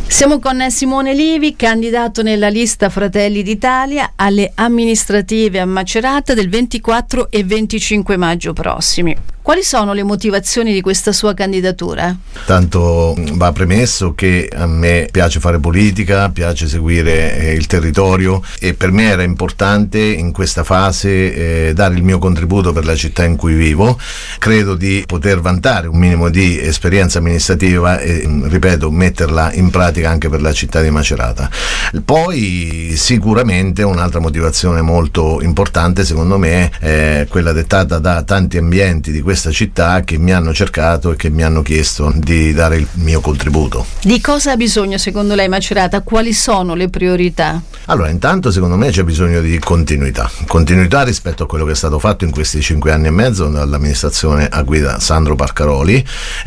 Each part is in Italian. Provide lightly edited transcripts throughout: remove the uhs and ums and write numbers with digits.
Siamo con Simone Livi, candidato nella lista Fratelli d'Italia alle amministrative a Macerata del 24 e 25 maggio prossimi. Quali sono le motivazioni di questa sua candidatura? Tanto va premesso che a me piace fare politica, piace seguire il territorio e per me era importante in questa fase dare il mio contributo per la città in cui vivo. Credo di poter vantare un minimo di esperienza amministrativa e, ripeto, metterla in pratica anche per la città di Macerata. Poi sicuramente un'altra motivazione molto importante secondo me è quella dettata da tanti ambienti di questa città che mi hanno cercato e che mi hanno chiesto di dare il mio contributo. Di cosa ha bisogno secondo lei Macerata? Quali sono le priorità? Allora, intanto secondo me c'è bisogno di continuità rispetto a quello che è stato fatto in questi 5 anni e mezzo dall'amministrazione a guida Sandro Parcaroli.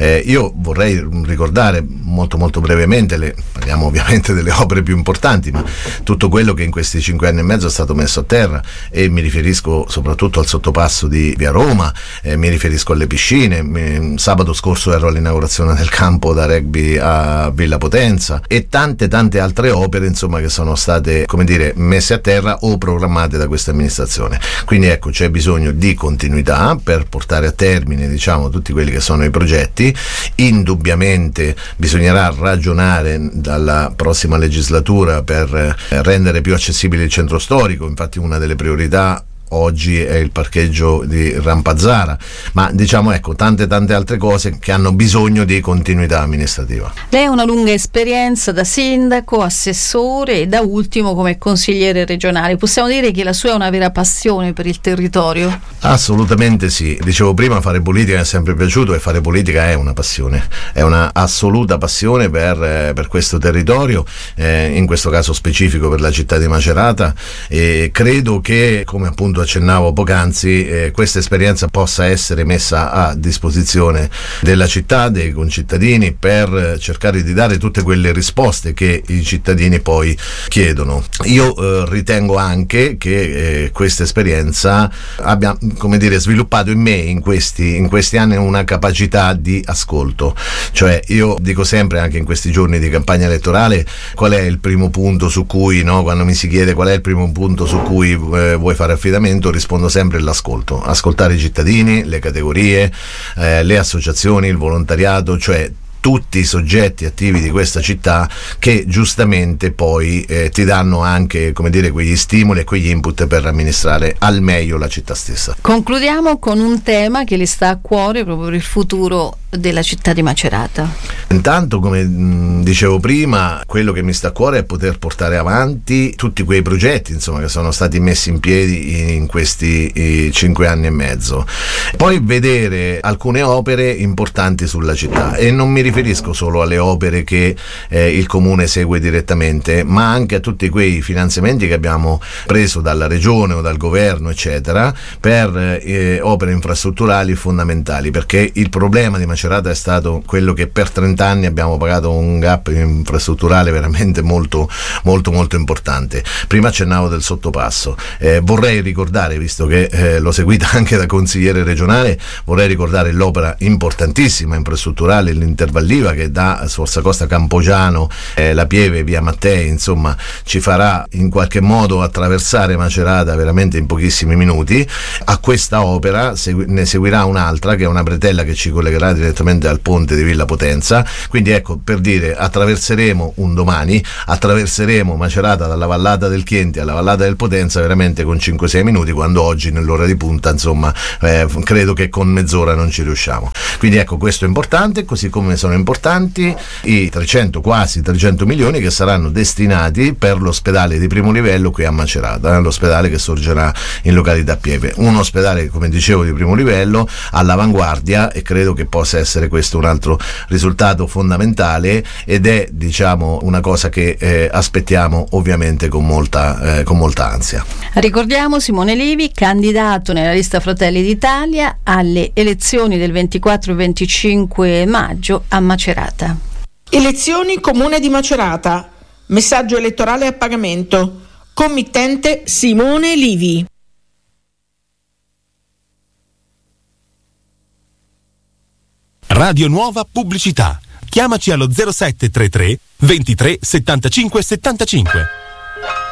Io vorrei ricordare molto brevemente, parliamo ovviamente delle opere più importanti, ma tutto quello che in questi 5 anni e mezzo è stato messo a terra, e mi riferisco soprattutto al sottopasso di Via Roma, mi riferisco alle piscine. Sabato scorso ero all'inaugurazione del campo da rugby a Villa Potenza e tante altre opere insomma che sono state, come dire, messe a terra o programmate da questa amministrazione. Quindi ecco, c'è bisogno di continuità per portare a termine, diciamo, tutti quelli che sono i progetti. Indubbiamente bisognerà ragionare dalla prossima legislatura per rendere più accessibile il centro storico. Infatti una delle priorità oggi è il parcheggio di Rampazzara, ma diciamo ecco tante altre cose che hanno bisogno di continuità amministrativa. Lei ha una lunga esperienza da sindaco, assessore e da ultimo come consigliere regionale. Possiamo dire che la sua è una vera passione per il territorio? Assolutamente sì, dicevo prima, fare politica mi è sempre piaciuto e fare politica è una passione, è una assoluta passione per questo territorio, in questo caso specifico per la città di Macerata, e credo che, come appunto accennavo poc'anzi, questa esperienza possa essere messa a disposizione della città, dei concittadini, per cercare di dare tutte quelle risposte che i cittadini poi chiedono. Io ritengo anche che questa esperienza abbia, come dire, sviluppato in me in questi anni una capacità di ascolto. Cioè, io dico sempre, anche in questi giorni di campagna elettorale, qual è il primo punto su cui, no, quando mi si chiede qual è il primo punto su cui vuoi fare affidamento, rispondo sempre l'ascolto. Ascoltare i cittadini, le categorie, le associazioni, il volontariato, cioè tutti i soggetti attivi di questa città che giustamente poi ti danno anche, come dire, quegli stimoli e quegli input per amministrare al meglio la città stessa. Concludiamo con un tema che le sta a cuore proprio per il futuro della città di Macerata. Intanto, come dicevo prima, quello che mi sta a cuore è poter portare avanti tutti quei progetti insomma che sono stati messi in piedi in questi 5 anni e mezzo. Poi vedere alcune opere importanti sulla città, e non mi riferisco solo alle opere che il comune segue direttamente, ma anche a tutti quei finanziamenti che abbiamo preso dalla regione o dal governo eccetera per opere infrastrutturali fondamentali, perché il problema di Macerata è stato quello che per 30 anni abbiamo pagato un gap infrastrutturale veramente molto importante. Prima accennavo del sottopasso, vorrei ricordare, visto che l'ho seguita anche da consigliere regionale, vorrei ricordare l'opera importantissima infrastrutturale, l'Intervalliva, che da Sforza Costa Campogiano, La Pieve, Via Mattei, insomma ci farà in qualche modo attraversare Macerata veramente in pochissimi minuti. A questa opera ne seguirà un'altra, che è una bretella che ci collegherà direttamente al ponte di Villa Potenza. Quindi ecco, per dire, attraverseremo Macerata dalla vallata del Chienti alla vallata del Potenza veramente con 5-6 minuti, quando oggi nell'ora di punta insomma credo che con mezz'ora non ci riusciamo. Quindi ecco, questo è importante, così come sono importanti i quasi 300 milioni che saranno destinati per l'ospedale di primo livello qui a Macerata, l'ospedale che sorgerà in località Pieve, un ospedale, come dicevo, di primo livello, all'avanguardia, e credo che possa essere questo un altro risultato fondamentale, ed è, diciamo, una cosa che aspettiamo ovviamente con molta ansia. Ricordiamo Simone Livi, candidato nella lista Fratelli d'Italia alle elezioni del 24 e 25 maggio a Macerata. Elezioni Comune di Macerata. Messaggio elettorale a pagamento. Committente Simone Livi. Radio Nuova Pubblicità. chiamaci allo 0733 23 75 75.